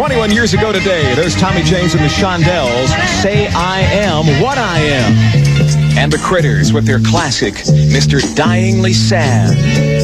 21 years ago today, there's Tommy James and the Shondells, Say I Am What I Am. And the Critters with their classic, Mr. Dyingly Sad.